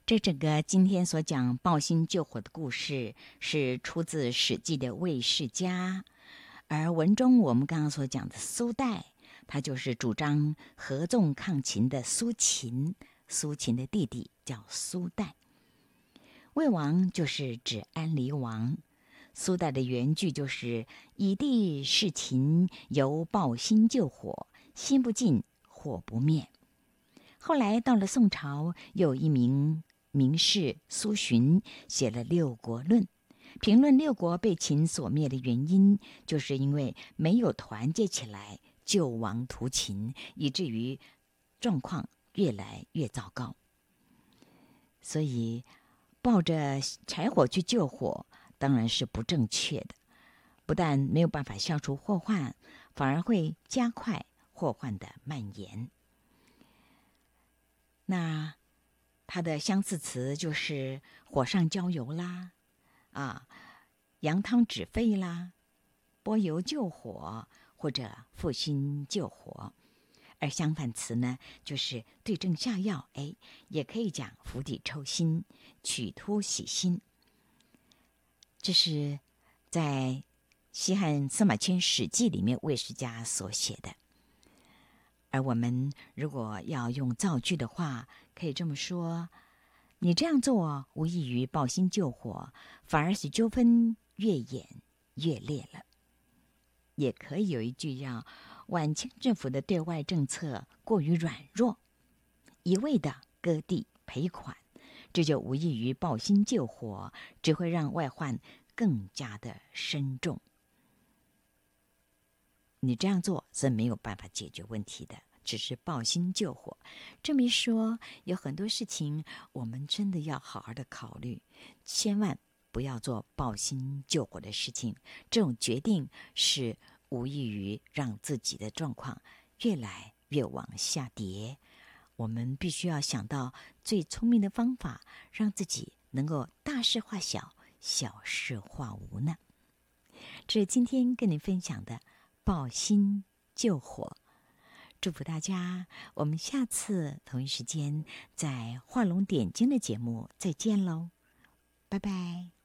这整个今天所讲抱薪救火的故事，是出自《史记》的魏世家，而文中我们刚刚所讲的苏代，他就是主张合纵抗秦的苏秦，苏秦的弟弟叫苏代。魏王就是指安陵王，苏代的原句就是以地事秦，犹抱薪救火，心不尽，火不灭。后来到了宋朝，有一名名士苏洵写了《六国论》，评论六国被秦所灭的原因，就是因为没有团结起来救亡图秦，以至于状况越来越糟糕。所以抱着柴火去救火，当然是不正确的，不但没有办法消除祸患，反而会加快祸患的蔓延。那它的相似词就是火上浇油啦，扬汤止沸啦，拨油救火，或者负心救火。而相反词呢，就是对症下药，也可以讲釜底抽薪，曲突洗心。这是在西汉司马迁《史记》里面魏世家所写的。而我们如果要用造句的话，可以这么说：你这样做无异于抱薪救火，反而使纠纷越演越烈了。也可以有一句叫晚清政府的对外政策过于软弱，一味的割地赔款，这就无异于抱薪救火，只会让外患更加的深重。你这样做是没有办法解决问题的，只是抱薪救火。这么一说，有很多事情我们真的要好好的考虑，千万不要做抱薪救火的事情。这种决定是无异于让自己的状况越来越往下跌。我们必须要想到最聪明的方法，让自己能够大事化小，小事化无呢。这是今天跟你分享的抱薪救火。祝福大家，我们下次同一时间在画龙点睛的节目再见喽，拜拜。